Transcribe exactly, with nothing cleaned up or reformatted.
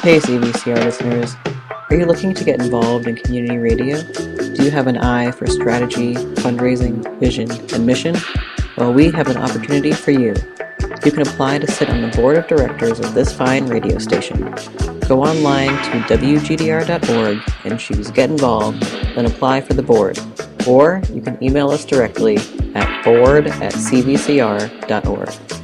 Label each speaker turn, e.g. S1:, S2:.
S1: Hey C V C R listeners, are you looking to get involved in community radio? Do you have an eye for strategy, fundraising, vision, and mission? Well, we have an opportunity for you. You can apply to sit on the board of directors of this fine radio station. Go online to w g d r dot org and choose Get Involved, then apply for the board. Or you can email us directly at board at c v c r dot org.